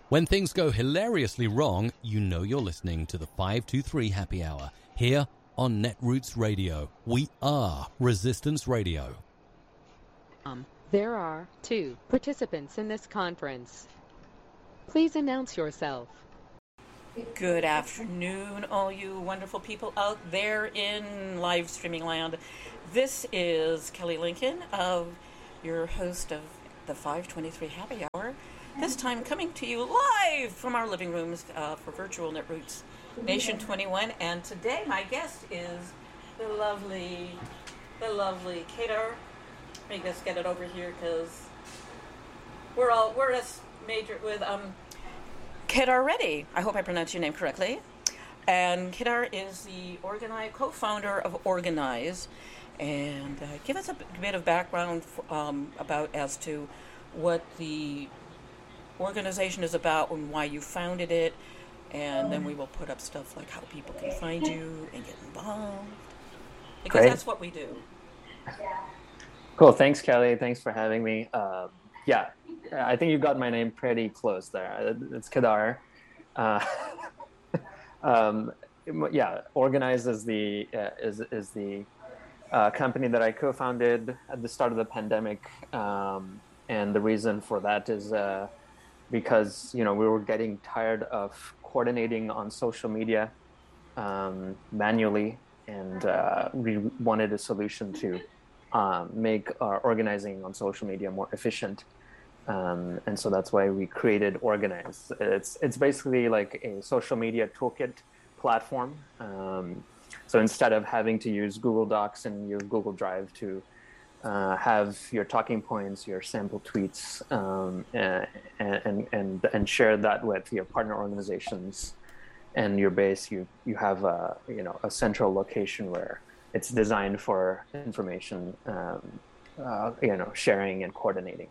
When things go hilariously wrong, you know you're listening to the 523 Happy Hour here on Netroots Radio. We are Resistance Radio. There are 2 participants in this conference. Please announce yourself. Good afternoon, all you wonderful people out there in live streaming land. This is Kelly Lincoln, your host of the 523 Happy Hour. This time coming to you live from our living rooms for virtual Netroots Nation 21. And today my guest is the lovely Kedar. Let me just get it over here because we're as major with Kedar Reddy. I hope I pronounced your name correctly. And Kedar is the co-founder of Organize. And give us a bit of background about as to what the organization is about and why you founded it, and then we will put up stuff like how people can find you and get involved, because Great. That's what we do. Cool. Thanks, Kelly. Thanks for having me. Yeah, I think you got my name pretty close there. It's Kedar. Yeah, Organize is the company that I co-founded at the start of the pandemic, and the reason for that is because we were getting tired of coordinating on social media manually, and we wanted a solution to make our organizing on social media more efficient, and so that's why we created Organize. It's basically like a social media toolkit platform. So instead of having to use Google Docs and your Google Drive to have your talking points, your sample tweets, and share that with your partner organizations and your base, you have a central location where it's designed for information, sharing and coordinating.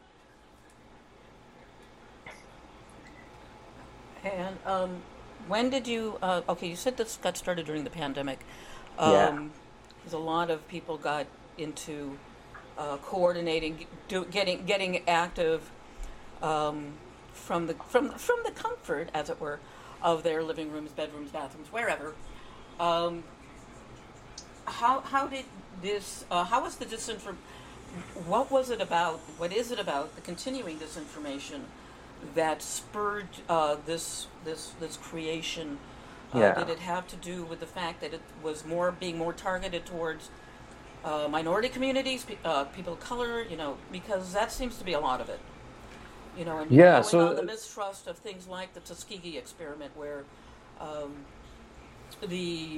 And when did you? You said this got started during the pandemic. Yeah. Because a lot of people got into coordinating, getting active from the comfort, as it were, of their living rooms, bedrooms, bathrooms, wherever. How did this? How was the disinformation? What was it about? What is it about the continuing disinformation that spurred this creation? Yeah. Did it have to do with the fact that it was being more targeted towards minority communities, people of color? Because that seems to be a lot of it. And Yeah, on so the mistrust of things like the Tuskegee experiment, where the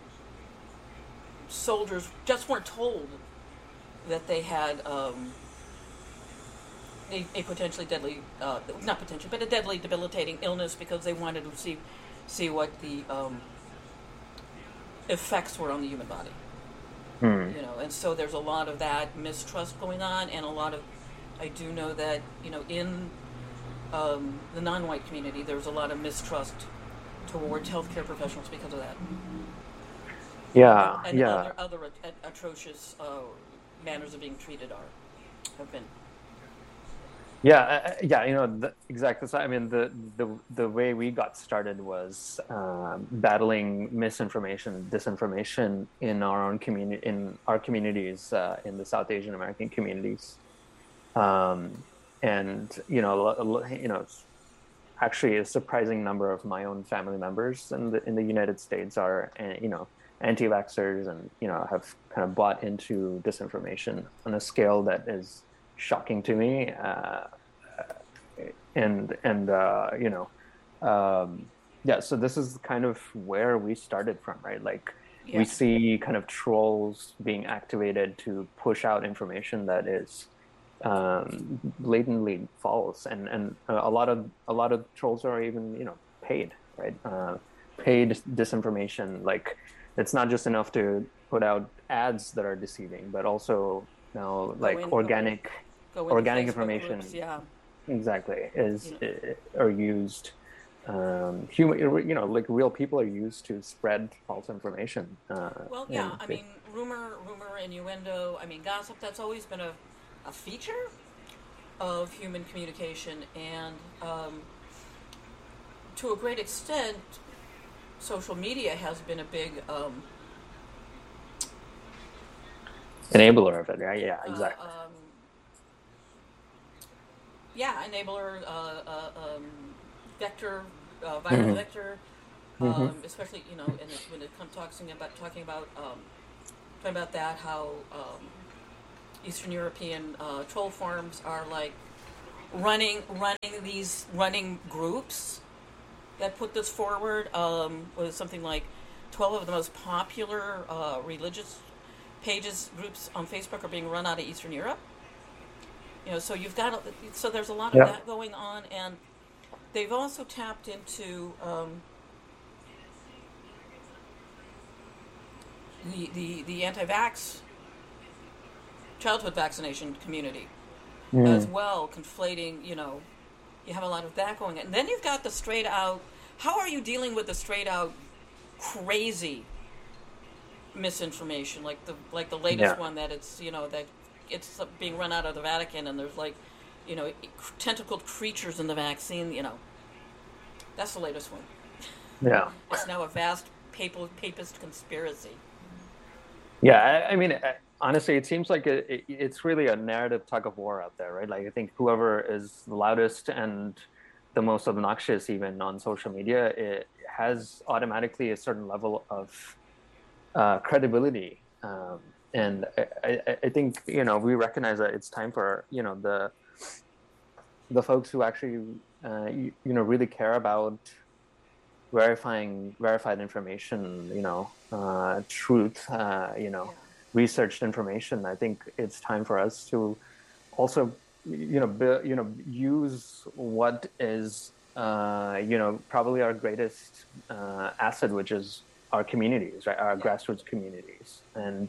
soldiers just weren't told that they had a potentially deadly, not potentially, but a deadly debilitating illness, because they wanted to see what the effects were on the human body. And so there's a lot of that mistrust going on, and I do know that, in the non-white community, there's a lot of mistrust towards healthcare professionals because of that. Yeah, And yeah. other atrocious manners of being treated have been. Yeah, exactly. So, I mean, the way we got started was battling misinformation, disinformation in our own community, in our communities, in the South Asian American communities, and actually a surprising number of my own family members in the United States are anti-vaxxers, and have kind of bought into disinformation on a scale that is shocking to me, so this is kind of where we started from, right? Like, we see kind of trolls being activated to push out information that is blatantly false, and a lot of trolls are even paid, right? Paid disinformation. Like, it's not just enough to put out ads that are deceiving, but also now organic information groups, yeah, exactly are used. Like real people are used to spread false information. I mean, rumor, innuendo. I mean, gossip. That's always been a feature of human communication, and to a great extent, social media has been a big enabler of it, right? Yeah, exactly. Enabler, vector, viral vector, especially when it comes talking about that, how Eastern European troll farms are like running groups that put this forward. Was something like 12 of the most popular religious groups on Facebook are being run out of Eastern Europe. So there's a lot of that going on, and they've also tapped into the anti-vax childhood vaccination community as well, conflating. You have a lot of that going on, and then you've got the straight out. How are you dealing with the straight out crazy misinformation, like the latest one that it's that it's being run out of the Vatican, and there's tentacled creatures in the vaccine. That's the latest one. Yeah, it's now a vast papist conspiracy. Yeah, I mean, honestly, it seems like it's really a narrative tug of war out there, right? Like, I think whoever is the loudest and the most obnoxious, even on social media, it has automatically a certain level of credibility. And I think, we recognize that it's time for, the folks who actually, really care about verified information, truth, researched information. I think it's time for us to also, use what is, probably our greatest asset, which is our communities, right? Our grassroots communities, and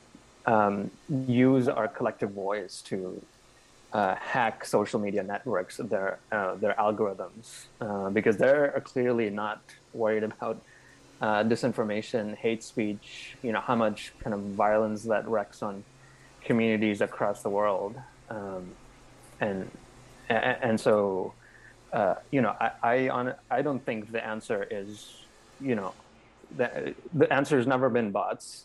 use our collective voice to hack social media networks, their algorithms, because they're clearly not worried about disinformation, hate speech, how much kind of violence that wreaks on communities across the world, and so I don't think the answer is the answer has never been bots.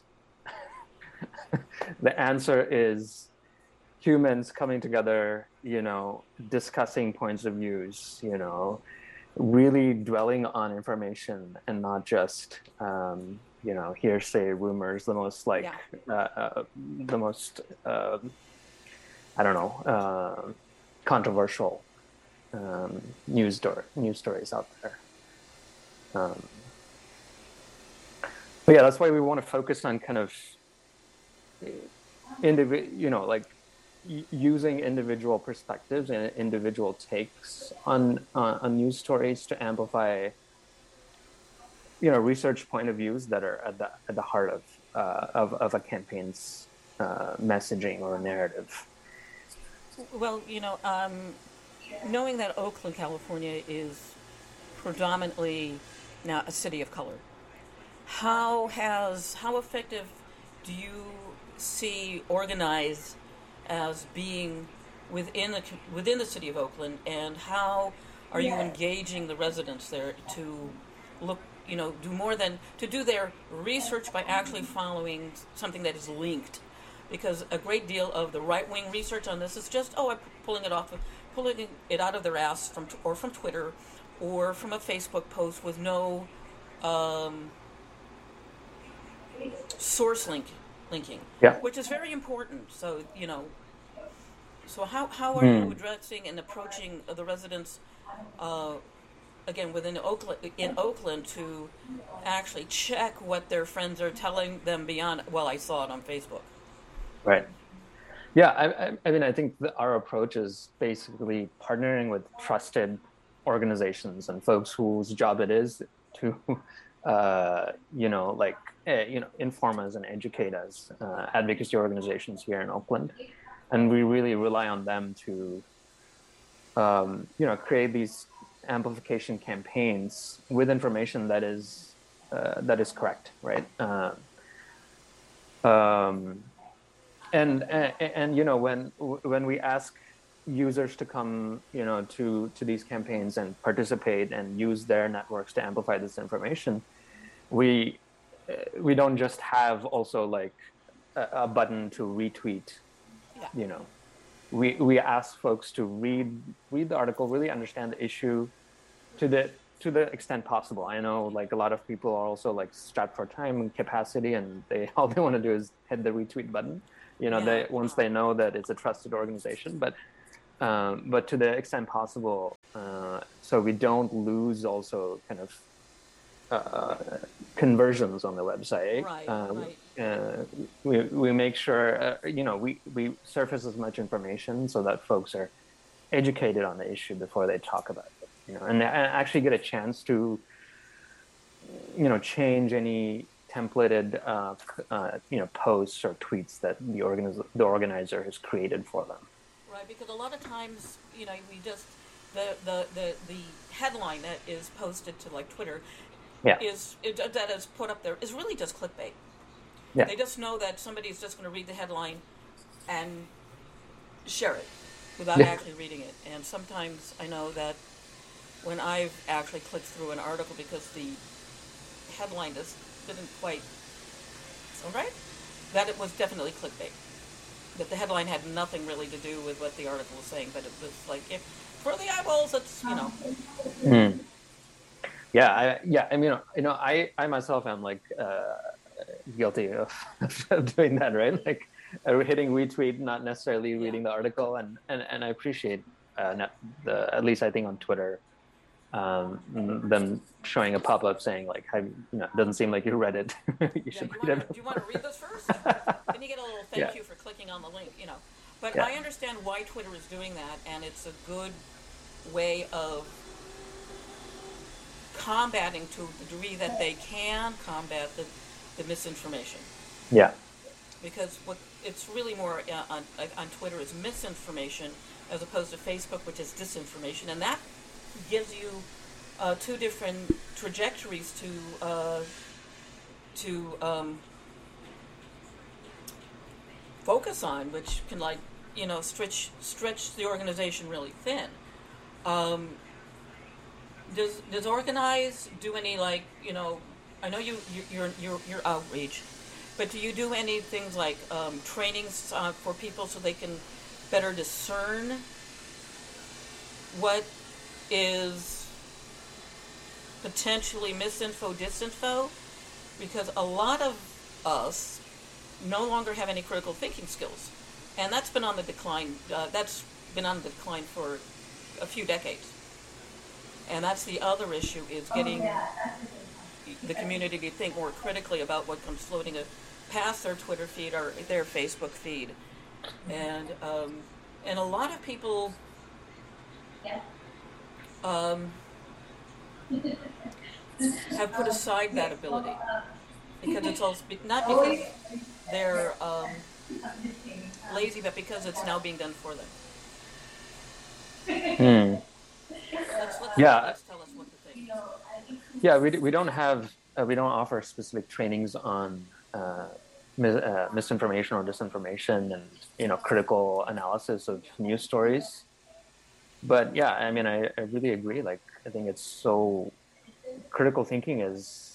The answer is humans coming together, discussing points of views, really dwelling on information and not just, hearsay rumors, the most controversial news stories out there. But yeah, that's why we want to focus on kind of using individual perspectives and individual takes on news stories to amplify, research point of views that are at the heart of a campaign's messaging or narrative. Well, knowing that Oakland, California is predominantly now a city of color, how effective do you see organized as being within the city of Oakland, and how are you engaging the residents there to look, do more than to do their research by actually following something that is linked? Because a great deal of the right-wing research on this is just pulling it out of their ass from Twitter or from a Facebook post with no source linking, which is very important. So so how are you addressing and approaching the residents again within Oakland to actually check what their friends are telling them beyond, well, I saw it on Facebook? Right. Yeah, I mean, I think our approach is basically partnering with trusted organizations and folks whose job it is to inform us and educate us, advocacy organizations here in Oakland. And we really rely on them to, create these amplification campaigns with information that is correct, right? And when we ask users to come, to these campaigns and participate and use their networks to amplify this information, we don't just have also like a button to retweet. Yeah. We ask folks to read the article, really understand the issue to the extent possible. I know like a lot of people are also like strapped for time and capacity, and all they want to do is hit the retweet button. Once they know that it's a trusted organization, but to the extent possible, so we don't lose also kind of conversions on the website. We make sure we surface as much information so that folks are educated on the issue before they talk about it. And actually get a chance to change any templated posts or tweets that the organizer has created for them. Right, because a lot of times, we just the headline that is posted to like Twitter, that is put up there is really just clickbait. Yeah. They just know that somebody's just going to read the headline and share it without actually reading it. And sometimes I know that when I've actually clicked through an article because the headline just didn't quite sound right, that it was definitely clickbait. That the headline had nothing really to do with what the article was saying, but it was like, for the eyeballs, it's, Yeah, I mean, I myself am like guilty of doing that, right? Like hitting retweet, not necessarily reading the article, and I appreciate at least I think on Twitter, them showing a pop-up saying like, it doesn't seem like you read it. You should read it. Do you want to read this first? Then you get a little thank you for clicking on the link, But I understand why Twitter is doing that, and it's a good way of combating to the degree that they can combat the misinformation. Yeah. Because what it's really more on Twitter is misinformation as opposed to Facebook, which is disinformation, and that gives you two different trajectories to focus on, which can stretch the organization really thin. Does Organize do any I know you're outreach, but do you do any things like trainings for people so they can better discern what is potentially misinfo, disinfo? Because a lot of us no longer have any critical thinking skills, and that's been on the decline. That's been on the decline for a few decades. And that's the other issue, is getting the community to think more critically about what comes floating past their Twitter feed or their Facebook feed. And a lot of people have put aside that ability because it's all not because they're lazy, but because it's now being done for them. Let's tell us what to think. Yeah, we don't offer specific trainings on misinformation or disinformation and critical analysis of news stories. But yeah, I mean, I really agree. Like, I think it's so critical thinking is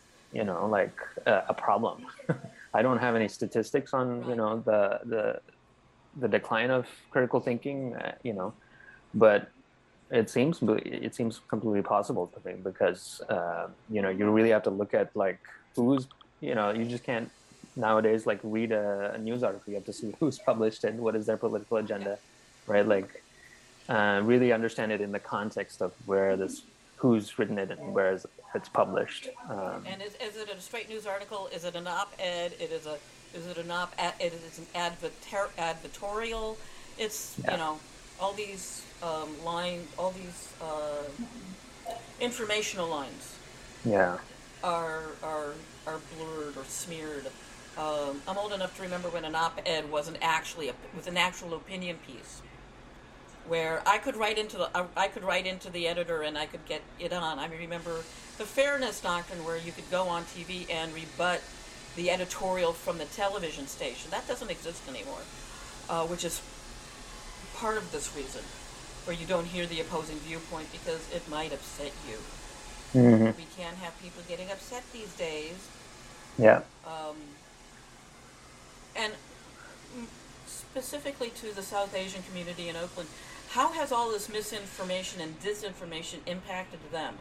a problem. I don't have any statistics on the decline of critical thinking, but it seems completely possible to me because you really have to look at like who's you just can't nowadays like read a news article. You have to see who's published it, what is their political agenda, right? Like really understand it in the context of who's written it and where it's published. And is it a straight news article? Is it an op-ed? Is it an op-ed? It is an advertorial. It's all these all these informational lines. Yeah. Are blurred or smeared. I'm old enough to remember when an op-ed was an actual opinion piece, where I could write into the editor and I could get it on. I remember the fairness doctrine, where you could go on TV and rebut the editorial from the television station. That doesn't exist anymore, which is part of this reason, where you don't hear the opposing viewpoint because it might upset you. Mm-hmm. We can't have people getting upset these days. Yeah. And specifically to the South Asian community in Oakland, how has all this misinformation and disinformation impacted them?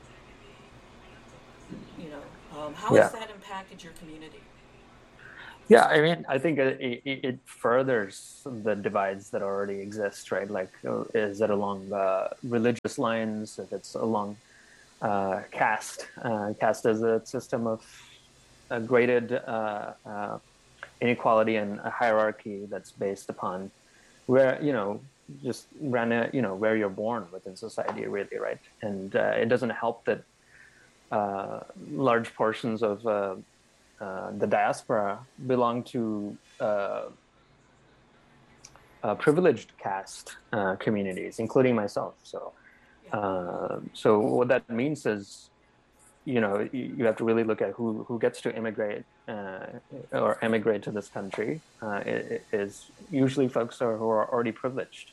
You know, how has that impacted your community? Yeah, I mean, I think it furthers the divides that already exist, right? Like, is it along religious lines? If it's along caste, caste is a system of graded inequality and a hierarchy that's based upon where, just where you're born within society, really, right? And it doesn't help that large portions of the diaspora belong to privileged caste communities, including myself. So, so what that means is, you have to really look at who gets to immigrate or emigrate to this country. It is usually folks who are already privileged,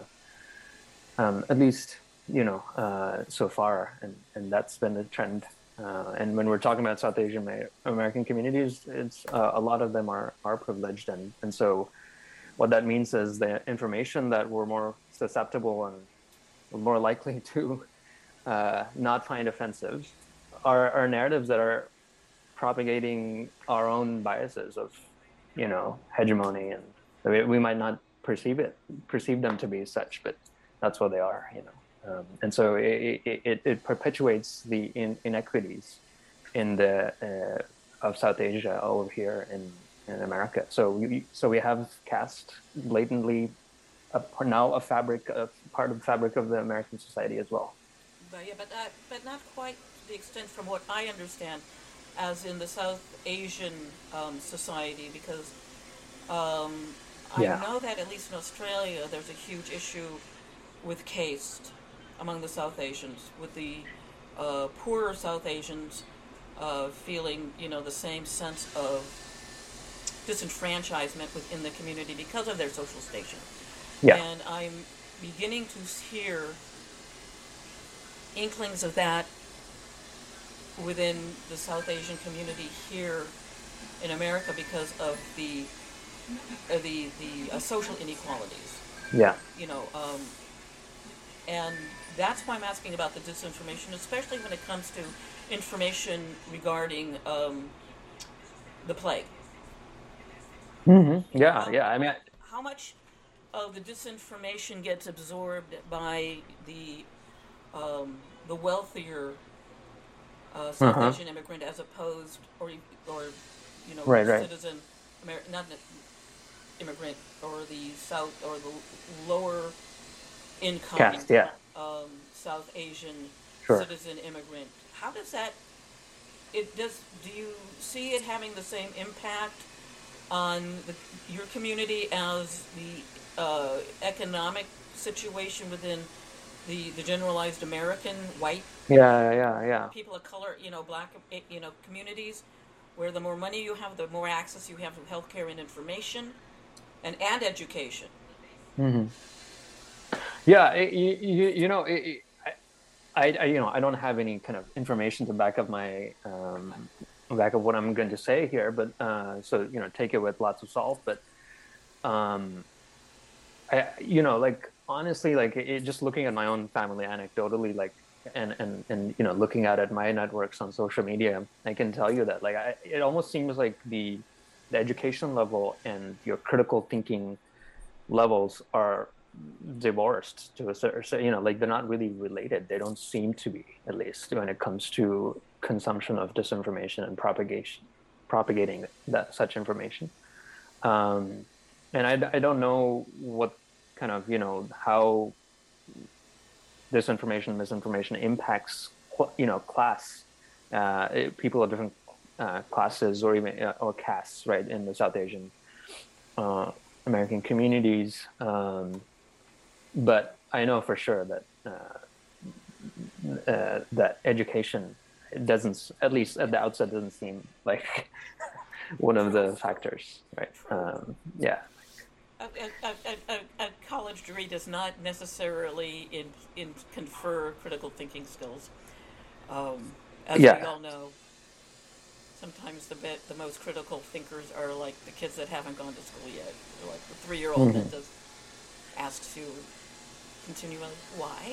at least so far, and that's been the trend. And when we're talking about South Asian American communities, it's a lot of them are privileged, and so what that means is the information that we're more susceptible and more likely to not find offensive are narratives that are propagating our own biases of hegemony, and we might not perceive them to be such, but that's what they are. And so it perpetuates the inequities in the of South Asia over here in America. So we have caste blatantly now part of the fabric of the American society as well. But not quite to the extent from what I understand, as in the South Asian society, because I know that at least in Australia there's a huge issue with caste among the South Asians, with the poorer South Asians feeling, the same sense of disenfranchisement within the community because of their social station. Yeah. And I'm beginning to hear inklings of that within the South Asian community here in America because of the social inequalities. Yeah. And that's why I'm asking about the disinformation, especially when it comes to information regarding the plague. Mm-hmm. Yeah. I mean, how much of the disinformation gets absorbed by the wealthier South Asian immigrant as opposed, or right. citizen, not immigrant, or the South or the lower income caste, yeah. South Asian Sure. citizen immigrant. How does that? Do you see it having the same impact on your community as the economic situation within the generalized American white people of color, black communities, where the more money you have, the more access you have to healthcare and information and education? Mm-hmm. Yeah, I don't have any kind of information to back up my back up what I'm going to say here, but so take it with lots of salt. But honestly, just looking at my own family anecdotally, and looking at my networks on social media, I can tell you that it almost seems like the education level and your critical thinking levels are divorced to a certain, they're not really related. They don't seem to be, at least when it comes to consumption of disinformation and propagating such information. And I don't know what kind of, how disinformation, misinformation impacts, class, people of different classes or even or castes, right, in the South Asian American communities. But I know for sure that that education doesn't, at least at the outset, doesn't seem like one of the factors, right? Yeah. A college degree does not necessarily confer critical thinking skills. As we all know, sometimes the most critical thinkers are like the kids that haven't gone to school yet. They're like the 3-year-old that just asks you continually, why?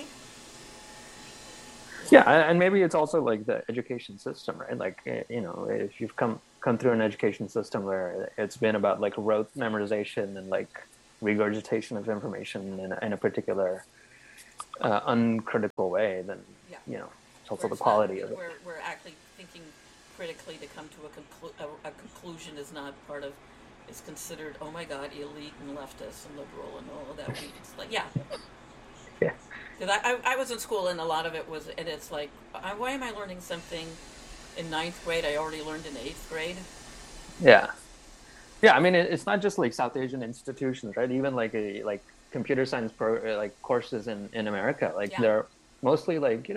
Yeah, and maybe it's also like the education system, right? Like, if you've come through an education system where it's been about like rote memorization and like regurgitation of information in a particular uncritical way, then it's also the quality of it. We're actually thinking critically to come to a conclusion is considered, oh my God, elite and leftist and liberal and all of that. It's like, yeah. Because I was in school and a lot of it was, and it's like, why am I learning something in 9th grade I already learned in 8th grade? Yeah. Yeah, I mean, it's not just like South Asian institutions, right? Even like computer science courses in America, they're mostly like,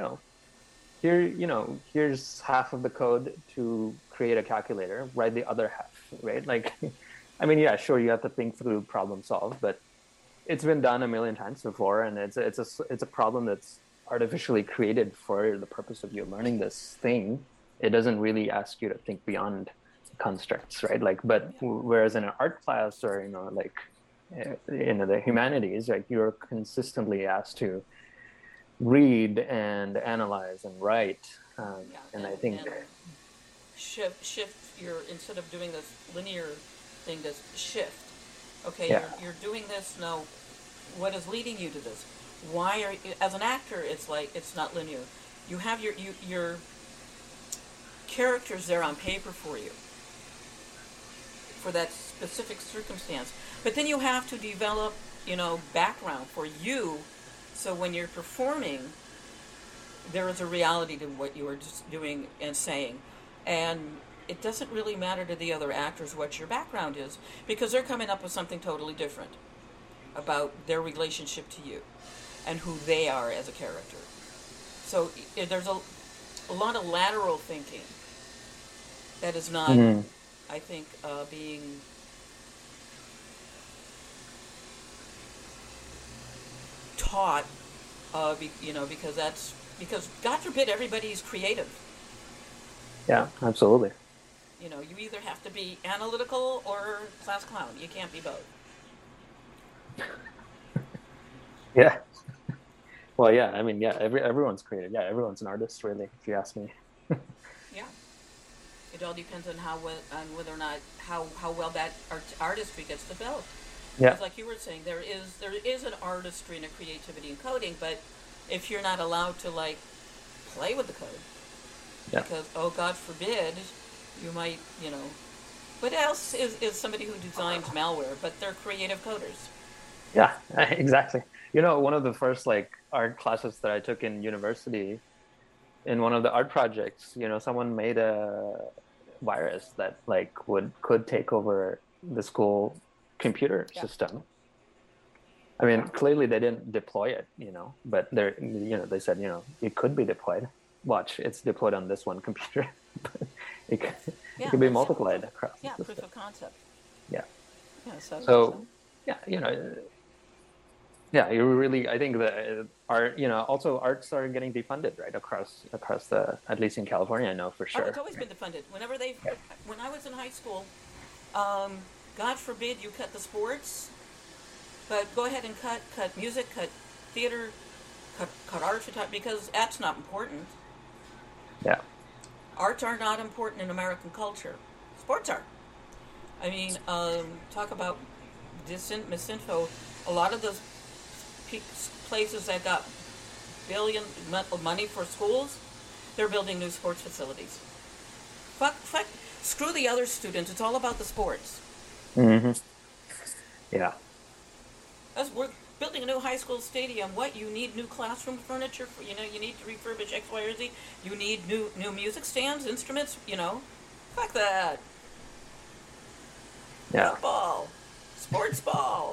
here's half of the code to create a calculator, write the other half, right? Like, I mean, yeah, sure, you have to think through, problem solve, but it's been done a million times before, and it's a problem that's artificially created for the purpose of you learning this thing. It doesn't really ask you to think beyond constructs, right? Like, but whereas in an art class or the humanities, like you're consistently asked to read and analyze and write, and I think shift your, instead of doing this linear thing, this shift. Okay, you're doing this now. What is leading you to this? Why are you, as an actor? It's like it's not linear. You have your characters there on paper for you, for that specific circumstance. But then you have to develop, background for you, so when you're performing, there is a reality to what you are just doing and saying, and it doesn't really matter to the other actors what your background is, because they're coming up with something totally different about their relationship to you and who they are as a character. So there's a lot of lateral thinking that is not, I think, being taught, because God forbid everybody's creative. Yeah, absolutely. You either have to be analytical or class clown. You can't be both. Yeah. Well, yeah. I mean, yeah. Everyone's creative. Yeah, everyone's an artist, really, if you ask me. Yeah. It all depends on whether or not how well that artistry gets developed. Yeah. Because like you were saying, there is an artistry and a creativity in coding, but if you're not allowed to play with the code, because God forbid, you might what else is somebody who designs malware, but they're creative coders. Yeah, exactly. One of the first art classes that I took in university, in one of the art projects, someone made a virus that could take over the school computer system. I mean, clearly they didn't deploy it, but they said, it could be deployed. Watch, it's deployed on this one computer. it could be multiplied across the system. Proof of concept. Yeah. So you really, I think that art, also arts are getting defunded, right, across the, at least in California, I know for sure. Oh, it's always been defunded. When I was in high school, God forbid you cut the sports, but go ahead and cut music, cut theater, cut art, because that's not important. Yeah. Arts are not important in American culture. Sports are. I mean, talk about misinfo. A lot of those places that got billion money for schools, they're building new sports facilities. Fuck, screw the other students. It's all about the sports. Mm-hmm. Yeah. We're building a new high school stadium. What? You need new classroom furniture. You need to refurbish X, Y, or Z. You need new music stands, instruments. Fuck that. Yeah. Football, sports ball,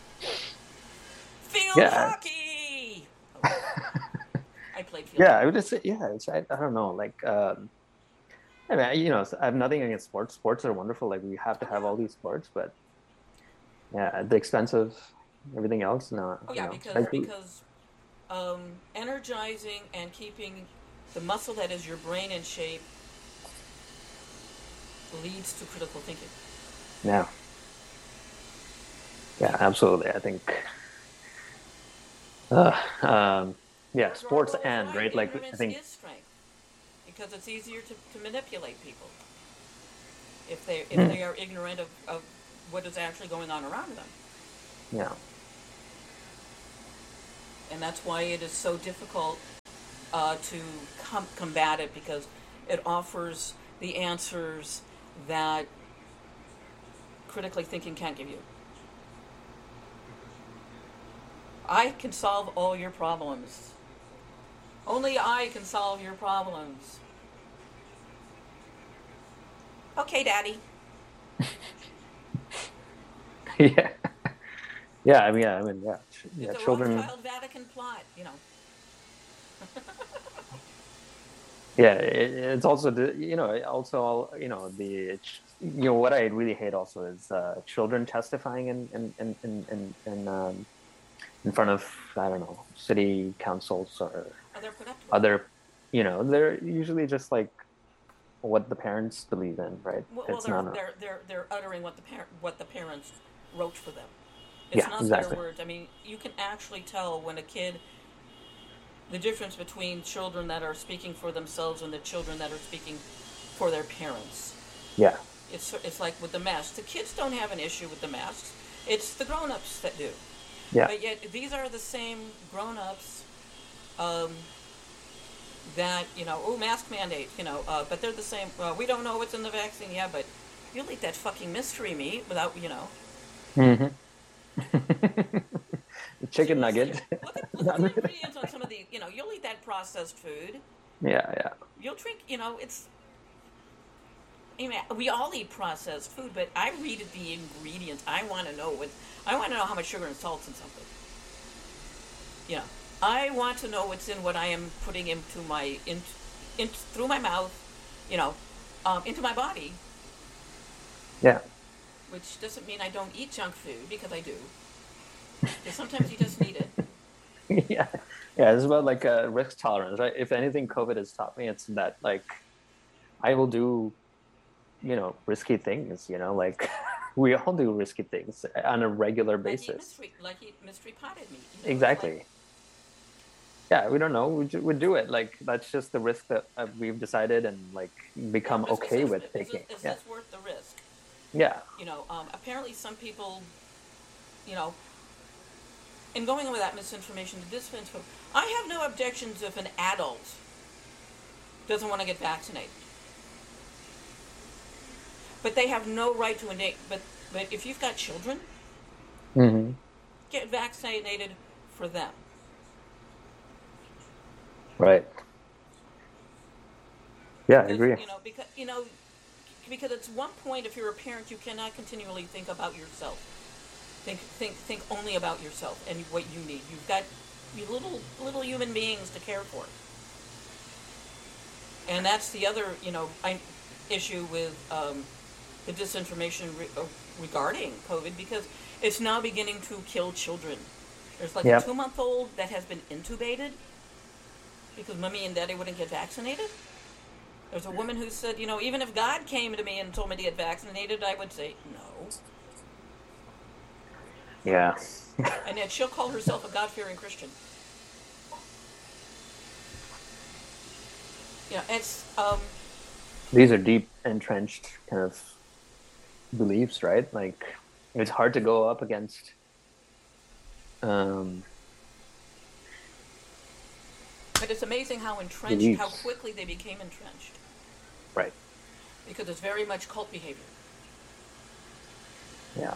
field hockey. I played field. Yeah, hockey. I would just say, I don't know, I mean, I have nothing against sports. Sports are wonderful. We have to have all these sports, but yeah, at the expense of Everything else, no. Oh yeah, because energizing and keeping the muscle that is your brain in shape leads to critical thinking. Yeah. Yeah, absolutely. I think. Yeah, sports and right. Like I think. Is strength because it's easier to manipulate people if they are ignorant of what is actually going on around them. Yeah. And that's why it is so difficult to combat it, because it offers the answers that critically thinking can't give you. I can solve all your problems. Only I can solve your problems. Okay, Daddy. Yeah. Yeah, I mean, yeah. It's a children. Rothschild Vatican plot, you know. Yeah, it's also what I really hate also is children testifying in front of, I don't know, city councils or other, they're usually just like what the parents believe in, right? They're uttering what the parents wrote for them. It's not their words. I mean, you can actually tell when a kid, the difference between children that are speaking for themselves and the children that are speaking for their parents. Yeah. It's like with the masks. The kids don't have an issue with the masks. It's the grown-ups that do. Yeah. But yet these are the same grown-ups that, mask mandate, but they're the same. We don't know what's in the vaccine, yeah, but you'll eat that fucking mystery meat without, Mm-hmm. The chicken nugget. Look at the ingredients on some of the, you'll eat that processed food. Yeah. You'll drink, we all eat processed food, but I read the ingredients. I want to know how much sugar and salt's in something. I want to know what's in what I am putting into my through my mouth, into my body. Yeah. Which doesn't mean I don't eat junk food, because I do. Because sometimes you just need it. Yeah. It's about like risk tolerance, right? If anything, COVID has taught me, it's that like I will do, risky things. Like we all do risky things on a regular basis. Like eat mystery potted meat. Exactly. Yeah, we don't know. We do it. Like that's just the risk that we've decided and like become okay with taking. Is this worth the risk? Yeah. Apparently some people, and going with that misinformation to disinformation, I have no objections if an adult doesn't want to get vaccinated. But they have no right to but if you've got children, mm-hmm. get vaccinated for them. Right. Yeah, I agree. Because at one point, if you're a parent, you cannot continually think about yourself. Think only about yourself and what you need. You've got little human beings to care for. And that's the other, issue with the disinformation regarding COVID, because it's now beginning to kill children. There's like a 2-month-old that has been intubated because mommy and daddy wouldn't get vaccinated. There's a woman who said, even if God came to me and told me to get vaccinated, I would say no. Yeah. And yet she'll call herself a God-fearing Christian. It's these are deep entrenched kind of beliefs, right? Like it's hard to go up against but it's amazing how entrenched, beliefs. How quickly they became entrenched. Right. Because it's very much cult behavior. Yeah.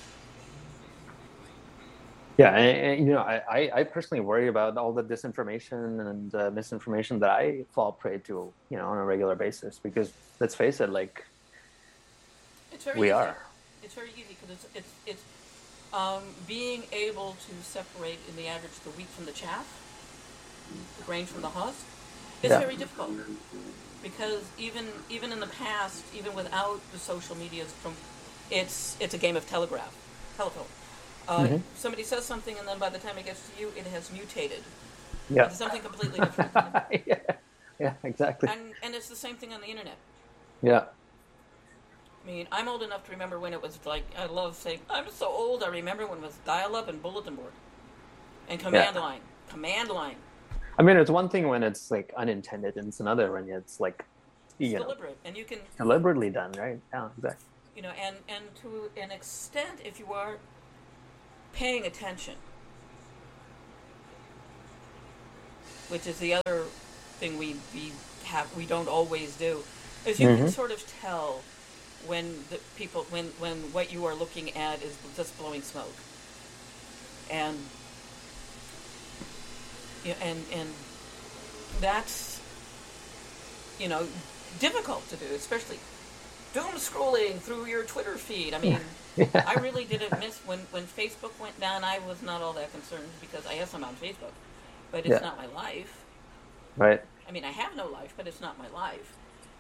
Yeah, and I personally worry about all the disinformation and misinformation that I fall prey to, on a regular basis. Because let's face it, like it's very we easy. are. It's very easy because it's being able to separate, in the average, the wheat from the chaff, the grain from the husk. It's very difficult because even in the past, even without the social medias, it's a game of telephone. Somebody says something, and then by the time it gets to you, it has mutated. Yeah. It's something completely different. Yeah, exactly. And it's the same thing on the internet. Yeah. I mean, I'm old enough to remember when it was like, I love saying, I'm so old, I remember when it was dial-up and bulletin board. And command line. Command line. I mean, it's one thing when it's like unintended, and it's another when it's like, deliberate. And you can... Deliberately done, right? Yeah, exactly. You know, and to an extent, if you are paying attention, which is the other thing we don't always do, is you can sort of tell when the people when what you are looking at is just blowing smoke, and and that's difficult to do, especially doom scrolling through your Twitter feed. I mean, I really didn't miss when Facebook went down. I was not all that concerned because I guess I'm on Facebook, but it's not my life. Right. I mean, I have no life, but it's not my life.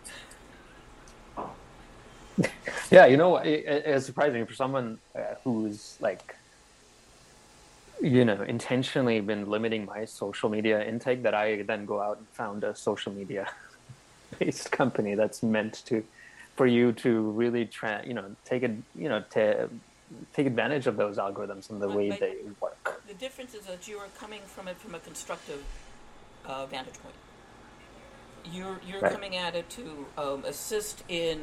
Yeah, it's surprising for someone who's like, intentionally been limiting my social media intake, that I then go out and found a social media based company that's meant for you to really take advantage of those algorithms and the way they work. The difference is that you are coming from it from a constructive vantage point. You're coming at it to assist in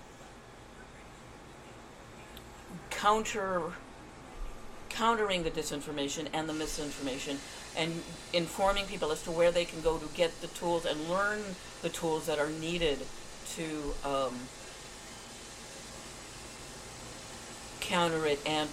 countering the disinformation and the misinformation, and informing people as to where they can go to get the tools and learn the tools that are needed to counter it and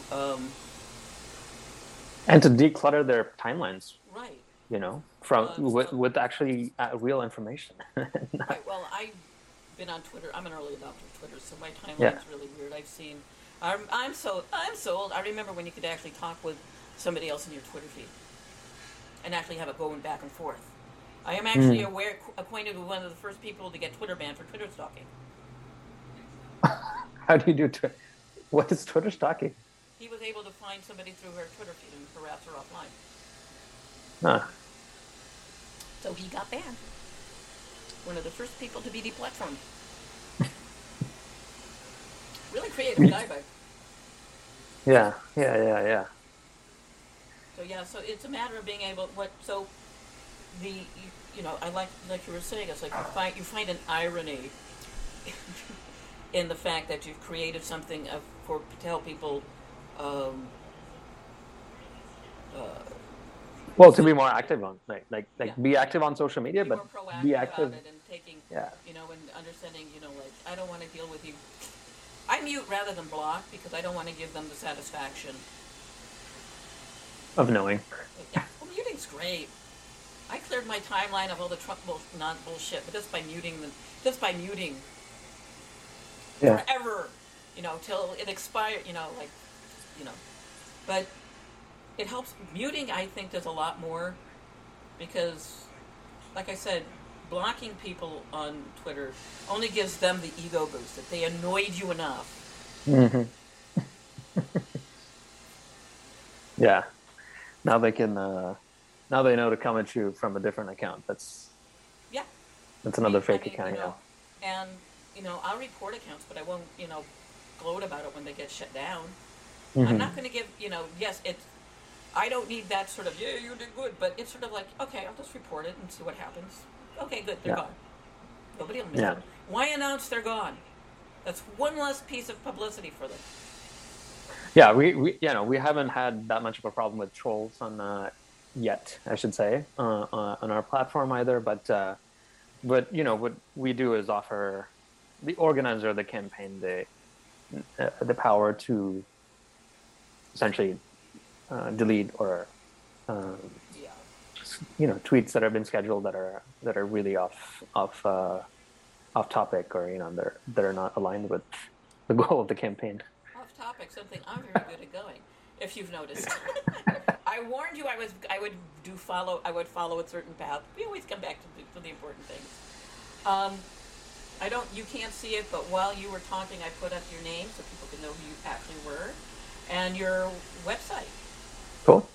to declutter their timelines. Right. With actually real information. Right. Well, I've been on Twitter. I'm an early adopter of Twitter, so my timeline's really weird. I'm so old. I remember when you could actually talk with somebody else in your Twitter feed and actually have it going back and forth. I am actually acquainted with one of the first people to get Twitter banned for Twitter stalking. How do you do Twitter? What is Twitter stalking? He was able to find somebody through her Twitter feed and harass her offline. Huh. So he got banned. One of the first people to be deplatformed. Really creative guy, but... Yeah. So it's a matter of being able... I like you were saying, it's like you find an irony in the fact that you've created something to help people... to be more active on, be active on social media, be but more proactive be active about it and taking, and understanding, I don't want to deal with you. I mute rather than block because I don't want to give them the satisfaction of knowing. Yeah, well, muting's great. I cleared my timeline of all the Trump bullshit, but just by muting forever, till it expired, but it helps. Muting, I think, does a lot more because, like I said, blocking people on Twitter only gives them the ego boost that they annoyed you enough. Mm-hmm. Yeah. Now they can. Now they know to come at you from a different account. That's another fake account. And I'll report accounts, but I won't gloat about it when they get shut down. Mm-hmm. I'm not going to give yes, it's. I don't need that sort of, you did good, but it's sort of like, okay, I'll just report it and see what happens. Okay, good, they're gone. Nobody will miss them. Why announce they're gone? That's one less piece of publicity for them. Yeah, we haven't had that much of a problem with trolls on yet, I should say, on our platform either. But what we do is offer the organizer of the campaign the power to essentially delete or tweets that have been scheduled that are really off topic, or that are not aligned with the goal of the campaign. Off topic, something I'm very good at going. If you've noticed, I warned you I would follow a certain path. We always come back to the important things. You can't see it, but while you were talking, I put up your name so people could know who you actually were. and your website. Cool.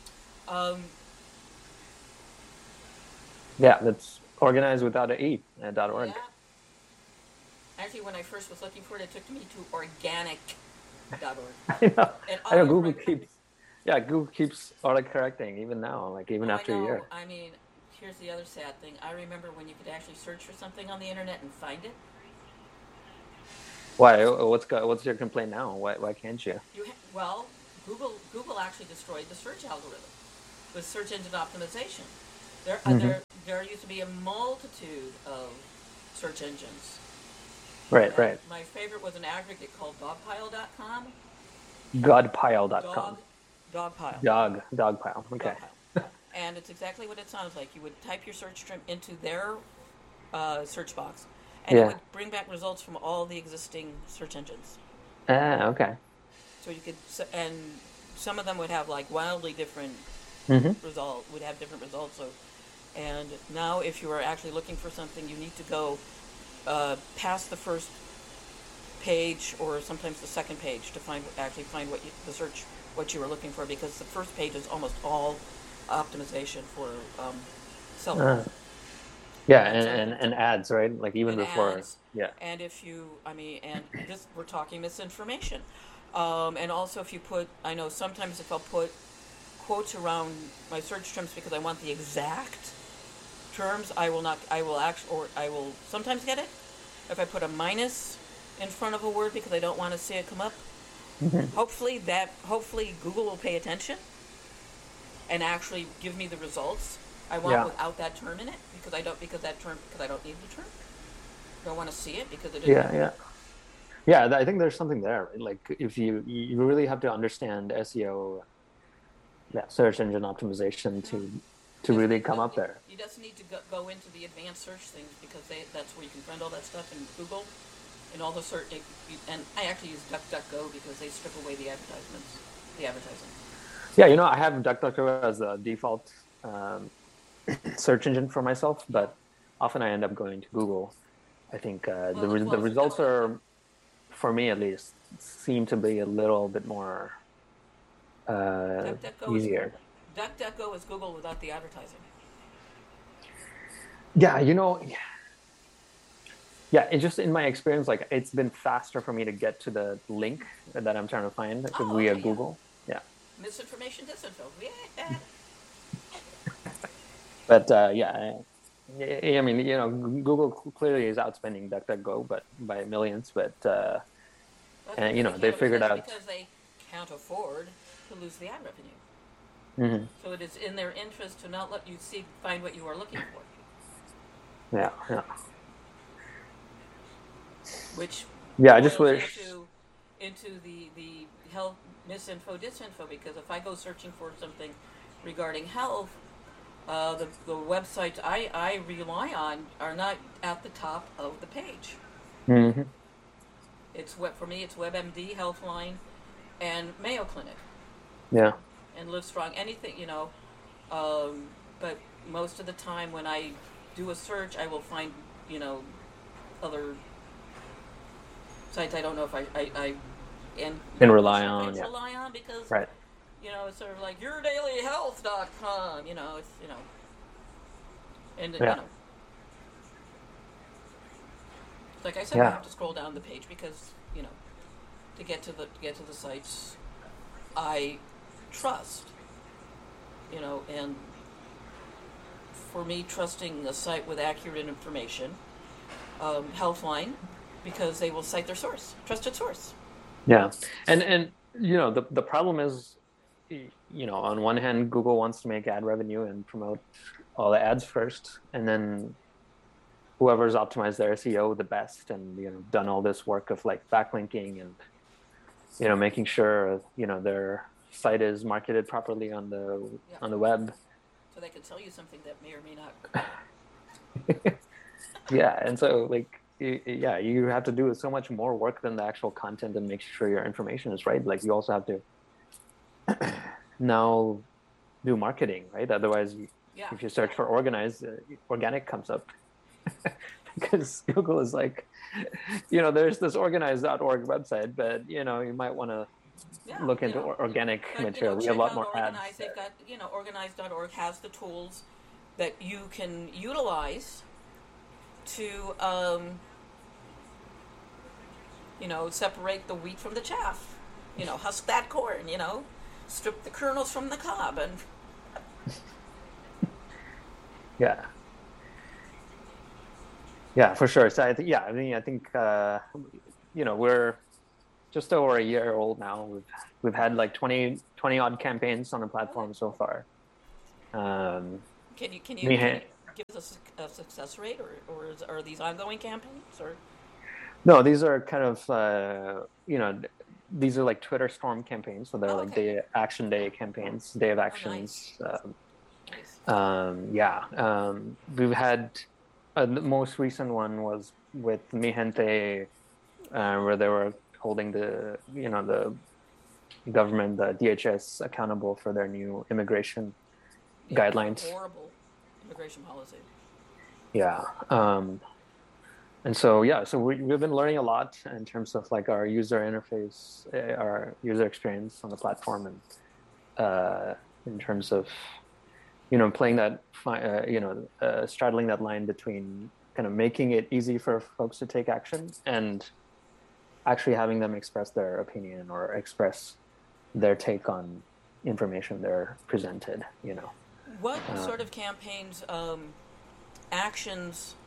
Yeah, that's organized without an E .org. Yeah. Actually, when I first was looking for it, it took me to organic.org. I know Google keeps auto-correcting even now, even after a year. I mean, here's the other sad thing. I remember when you could actually search for something on the internet and find it. Why? What's your complaint now? Why can't you? Well, Google actually destroyed the search algorithm with search engine optimization. There used to be a multitude of search engines. Right. My favorite was an aggregate called dogpile.com. Godpile.com. Dogpile. Dogpile. Okay. Dogpile. And it's exactly what it sounds like. You would type your search term into their search box, and it would bring back results from all the existing search engines. Okay. So you could, and some of them would have wildly different results. Would have different results. So, and now if you are actually looking for something, you need to go past the first page or sometimes the second page to find what you were looking for, because the first page is almost all optimization for sellers. And ads, right? Even before. Ads. Yeah. And if you, and this, we're talking misinformation. And also if you put, I know sometimes if I'll put quotes around my search terms because I want the exact terms, I will sometimes get it. If I put a minus in front of a word because I don't want to see it come up, hopefully Google will pay attention and actually give me the results I want without that term in it, because I don't need the term. I don't want to see it because it isn't. Yeah, I think there's something there. If you really have to understand SEO, search engine optimization to really come up there. You just need to go into the advanced search things, because that's where you can find all that stuff in Google and all the search. And I actually use DuckDuckGo because they strip away the advertising. Yeah, I have DuckDuckGo as the default search engine for myself, but often I end up going to Google. I think the results are, for me at least, seem to be a little bit more easier. DuckDuckGo is Google without the advertising. It's just, in my experience, it's been faster for me to get to the link that I'm trying to find via Google. Yeah. Misinformation, disinfo. Yeah. But Google clearly is outspending DuckDuckGo, but by millions. But they figured out, because they can't afford to lose the ad revenue. Mm-hmm. So it is in their interest to not let you find what you are looking for. Yeah. Which I just wish into the health misinfo, disinfo, because if I go searching for something regarding health, the websites I rely on are not at the top of the page. Mm-hmm. For me, it's WebMD, Healthline, and Mayo Clinic. Yeah. And Livestrong, anything, but most of the time when I do a search, I will find, other sites I don't know if I rely on. Yeah. Rely on because, right. It's sort of like yourdailyhealth.com, and like I said, I have to scroll down the page because, to get to the sites I trust, and for me, trusting a site with accurate information, Healthline, because they will cite their source, trusted source. Yeah, and the problem is, on one hand, Google wants to make ad revenue and promote all the ads first, and then whoever's optimized their SEO the best and done all this work of backlinking and making sure their site is marketed properly on the web, so they can tell you something that may or may not. Yeah, and so you have to do so much more work than the actual content and make sure your information is right. You also have to now do marketing, right? Otherwise, if you search for organic comes up. Because Google is there's this organize.org website, but you might want to look into organic material. We have a lot more ads. They've got, organize.org has the tools that you can utilize to, separate the wheat from the chaff. Husk that corn, strip the kernels from the cob, and yeah, for sure. So I think we're just over a year old now. We've had like 20 odd campaigns on the platform so far. Can you give us a success rate, or are these ongoing campaigns, or? No, these are kind of these are like Twitter storm campaigns, so they're like day action day campaigns, day of actions. Nice. We've had the most recent one was with Mi Gente, where they were holding the government, the DHS, accountable for their new immigration guidelines. Horrible immigration policy. Yeah. And so we've been learning a lot in terms of like our user interface, our user experience on the platform, and in terms of playing that straddling that line between kind of making it easy for folks to take action and actually having them express their opinion or express their take on information they're presented. What sort of campaigns, actions?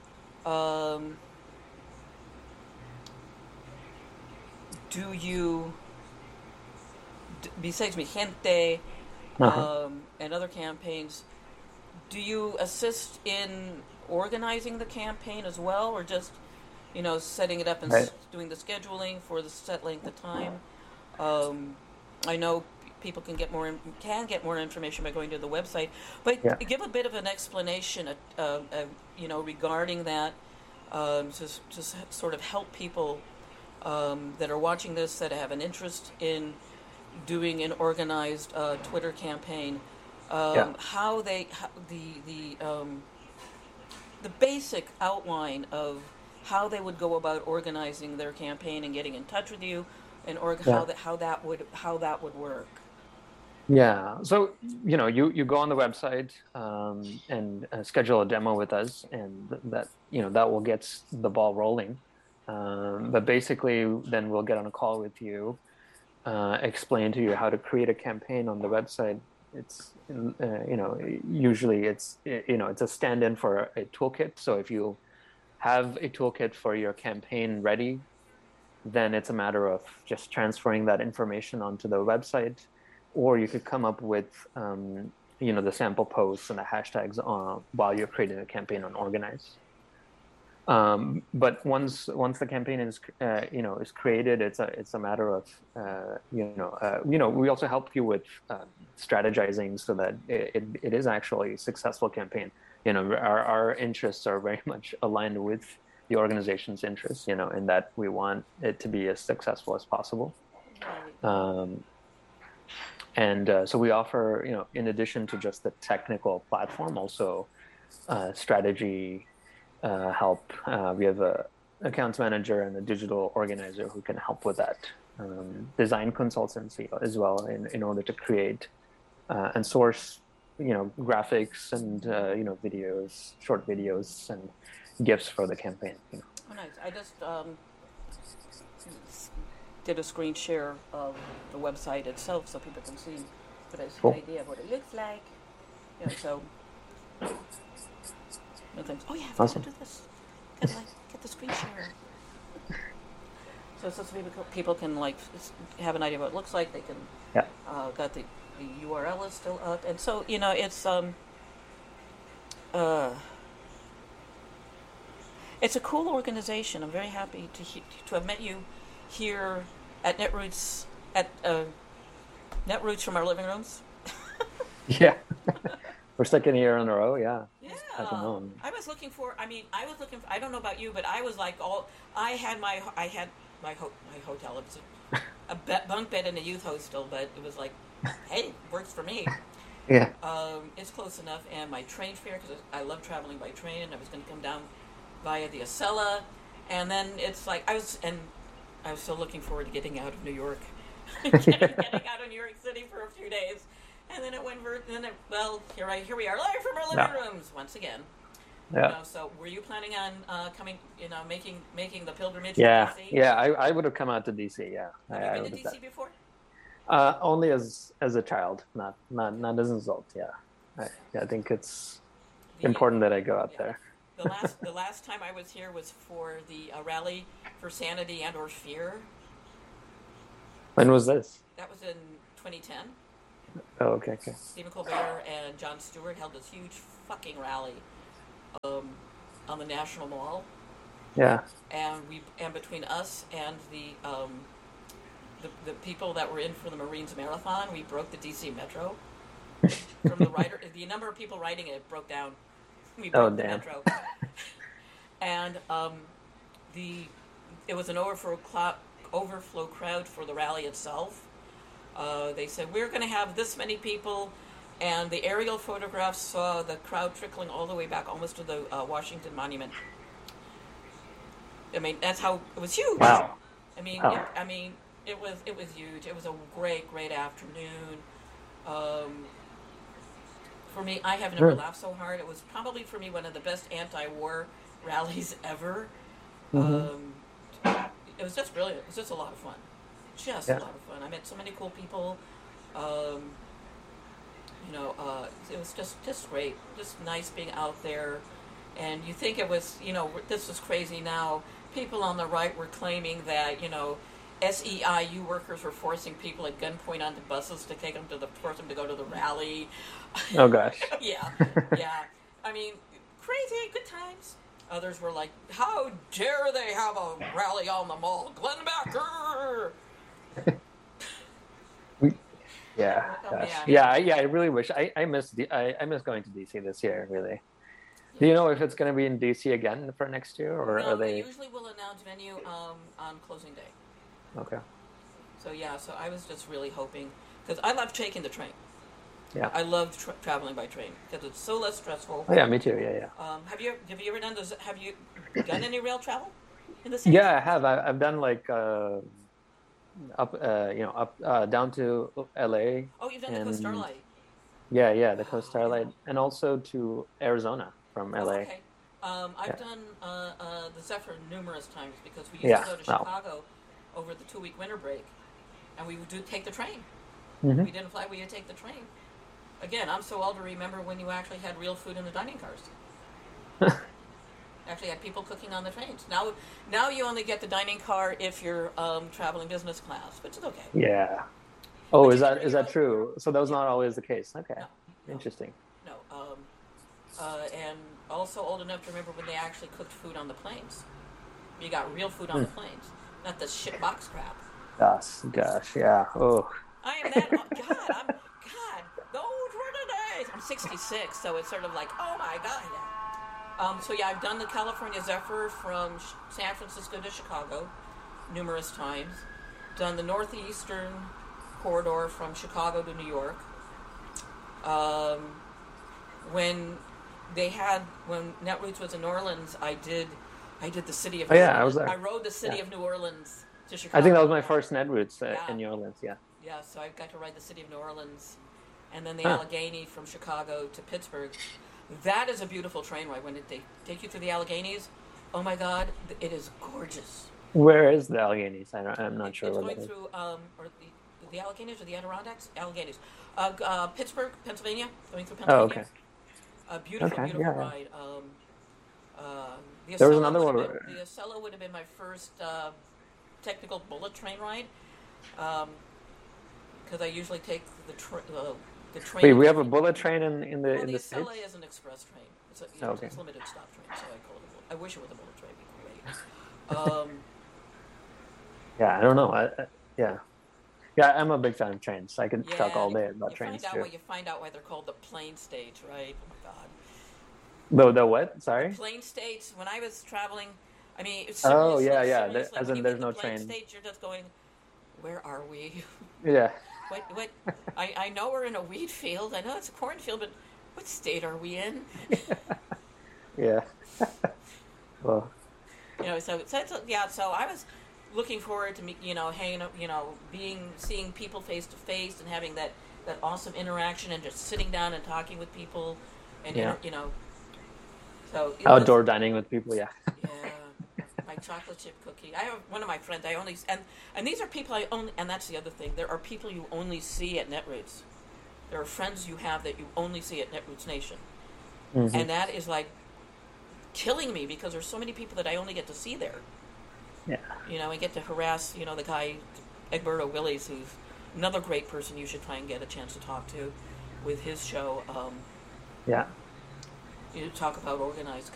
Do you, besides Mi Gente and other campaigns, do you assist in organizing the campaign as well, or just, setting it up and doing the scheduling for the set length of time? I know people can get more information by going to the website, but give a bit of an explanation, regarding that, to sort of help people that are watching this that have an interest in doing an organized Twitter campaign, how the basic outline of how they would go about organizing their campaign and getting in touch with you, and how that would work. Yeah. So you go on the website and schedule a demo with us, and that will get the ball rolling. But basically, then we'll get on a call with you, explain to you how to create a campaign on the website. It's usually it's a stand-in for a toolkit. So if you have a toolkit for your campaign ready, then it's a matter of just transferring that information onto the website, or you could come up with the sample posts and the hashtags while you're creating a campaign on Organize. But once the campaign is created, it's a matter of we also help you with strategizing so that it is actually a successful campaign. Our interests are very much aligned with the organization's interests, in that we want it to be as successful as possible. So we offer, in addition to just the technical platform, also strategy help. We have a accounts manager and a digital organizer who can help with that. Design consultancy as well, in order to create and source, graphics and videos, short videos and GIFs for the campaign. Oh, nice. I just did a screen share of the website itself so people can see, but I have an idea of what it looks like. So. No thanks. Oh yeah, I've got to do this. Get the screen share. So people can have an idea of what it looks like. They can. Got the URL is still up, and so it's a cool organization. I'm very happy to have met you here at Netroots Netroots from our living rooms. Yeah. We're second year in a row, yeah. Yeah. I was looking for, I don't know about you, but I was like, I had my hotel. It was a bunk bed in a youth hostel, but it was like, hey, works for me. Yeah. It's close enough, and my train fare, because I love traveling by train, and I was going to come down via the Acela, and then it's like, I was still looking forward to getting out of New York getting out of New York City for a few days, and then it went. Here we are, live from our living rooms once again. Yeah. So, were you planning on coming? Making the pilgrimage Yeah, to DC? yeah. I would have come out to DC. Yeah. Have you been to DC before? Only as a child, not as an adult. Yeah. I think it's important that I go out there. The last time I was here was for the Rally for Sanity and/or Fear. When was this? That was in 2010. Oh, okay. Stephen Colbert and Jon Stewart held this huge fucking rally on the National Mall. Yeah. And between us and the people that were in for the Marines Marathon, we broke the DC Metro. From the number of people riding it broke down. We broke the Metro. And it was an overflow crowd for the rally itself. They said, we're going to have this many people, and the aerial photographs saw the crowd trickling all the way back almost to the Washington Monument. I mean, that's how it was huge. Wow. It was huge. It was a great afternoon. For me, I have never laughed so hard. It was probably for me one of the best anti-war rallies ever. Mm-hmm. It was just brilliant. It was just a lot of fun. A lot of fun. I met so many cool people. It was just great. Just nice being out there. And you think it was, this is crazy now. People on the right were claiming that, SEIU workers were forcing people at gunpoint onto buses to take them force them to go to the rally. Oh gosh. Yeah. I mean, crazy, good times. Others were like, how dare they have a rally on the mall? Glenn Becker! Yeah. Gosh. Yeah. I really wish. I miss going to DC this year. Really. Do you know if it's going to be in DC again for next year, or no, are they? They usually will announce venue on closing day. Okay. So I was just really hoping, because I love taking the train. Yeah. I love traveling by train because it's so less stressful. Oh yeah, me too. Yeah. Have you ever done this? Have you done any rail travel in the city? Yeah, I have. I've done like down to LA. Oh, you've done the Coast Starlight. Yeah, the Coast Starlight, and also to Arizona from LA. Okay. I've done the Zephyr numerous times because we used to go to Chicago over the 2-week winter break, and we would take the train. Mm-hmm. We didn't fly; we would take the train. Again, I'm so old to remember when you actually had real food in the dining cars. Actually had people cooking on the trains. Now you only get the dining car if you're traveling business class, which is okay. Yeah. Oh, is that true? So that was not always the case. Okay. No. Interesting. No. And also old enough to remember when they actually cooked food on the planes. You got real food on the planes, not the shit box crap. Gosh, yeah. Oh. I am that. God, those were the days. I'm 66, so it's sort of like, oh my God, yeah. I've done the California Zephyr from San Francisco to Chicago numerous times. Done the Northeastern corridor from Chicago to New York. When Netroots was in New Orleans, I did the city of New Orleans. I was there. I rode the city of New Orleans to Chicago. I think that was my first Netroots in New Orleans, yeah. Yeah, so I got to ride the city of New Orleans, and then the Allegheny from Chicago to Pittsburgh. That is a beautiful train ride. When they take you through the Alleghenies, oh my God, it is gorgeous. Where is the Alleghenies? I'm not sure. It's going through the Alleghenies or the Adirondacks? Alleghenies. Pittsburgh, Pennsylvania, going through Pennsylvania. Oh, okay. A beautiful ride. There was another one. The Acela would have been my first technical bullet train ride, because I usually take the train. Wait, we have a bullet train in the States? The Acela is an express train. It's a limited stop train, so I call it I wish it was a bullet train. It'd be great. Yeah, I don't know. Yeah, I'm a big fan of trains. I could talk all day about trains too. You find out why they're called the plane stage, right? Oh my God. The what? Sorry. The plane states. When I was traveling, I mean, seriously, as in there's no train. train. State, you're just going, where are we? Yeah. What? I know we're in a wheat field. I know it's a cornfield, but what state are we in? Yeah. Well. So I was looking forward to hanging, seeing people face to face and having that awesome interaction and just sitting down and talking with people, and so outdoor dining with people. Yeah. My chocolate chip cookie. I have one of my friends. And these are people and that's the other thing. There are people you only see at Netroots. There are friends you have that you only see at Netroots Nation, and that is like killing me because there's so many people that I only get to see there. Yeah. I get to harass, the guy, Egberto Willies, who's another great person you should try and get a chance to talk to with his show. Yeah. You talk about organized